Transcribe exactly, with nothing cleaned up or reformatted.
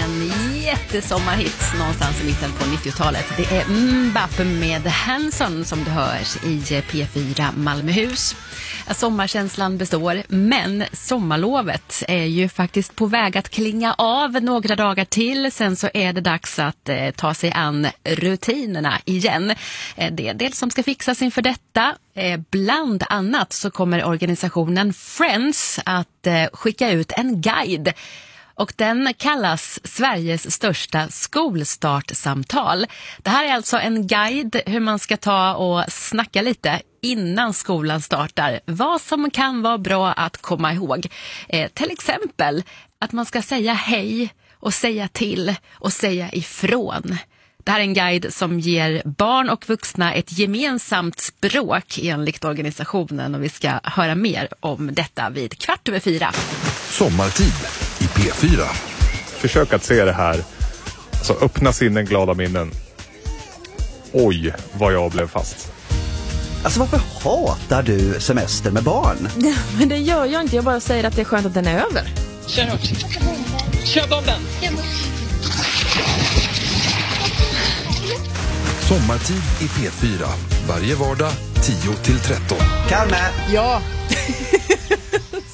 en jättesommarhit någonstans i mitten på nittiotalet. Det är Mbappé med Hanson som du hör i P fyra Malmöhus. Sommarkänslan består, men sommarlovet är ju faktiskt på väg att klinga av några dagar till. Sen så är det dags att eh, ta sig an rutinerna igen. Eh, det är en del som ska fixas inför detta. Eh, bland annat så kommer organisationen Friends att eh, skicka ut en guide. Och den kallas Sveriges största skolstartsamtal. Det här är alltså en guide hur man ska ta och snacka lite innan skolan startar. Vad som kan vara bra att komma ihåg. Eh, till exempel att man ska säga hej och säga till och säga ifrån. Det här är en guide som ger barn och vuxna ett gemensamt språk enligt organisationen, och vi ska höra mer om detta vid kvart över fyra. Sommartid i P fyra. Försök att se det här. Alltså öppna sinnen, glada minnen. Oj, vad jag blev fast. Alltså varför hatar du semester med barn? Ja, men det gör jag inte. Jag bara säger att det är skönt att den är över. Kör hårt. Kör bomben. Sommartid i P fyra. Varje vardag tio till tretton. Kalme! Ja.